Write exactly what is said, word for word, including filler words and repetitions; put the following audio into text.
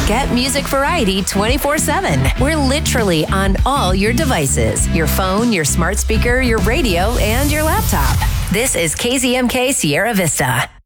Get music variety twenty-four seven. We're literally on all your devices, your phone, your smart speaker, your radio, and your laptop. This is K Z M K Sierra Vista.